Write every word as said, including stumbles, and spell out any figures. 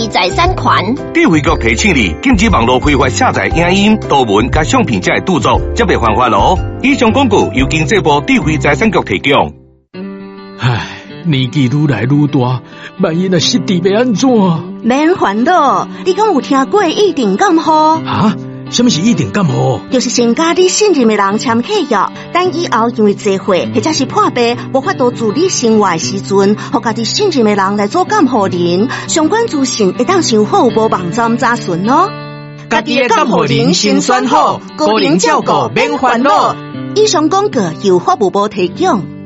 慧财产权。 智慧局提醒你，禁止网络非法下载影音、图文甲相片才会著作，则被犯法咯。以上广告由经济部智慧财产局提供。 唉，年纪愈来愈大，万一若失智要安怎？ 免烦恼，你敢有听过一定感冒？ 啊？什么是一定感冒？ 就是先甲你信任的人签契约，等以后因为坐会或者是破病无法度自理生活的时阵，互家己信任的人来做监护人，相关资讯会当上好无网站查询哦。 家己的监护人先选好，个人照顾免烦恼。 以上广告由法务部提供。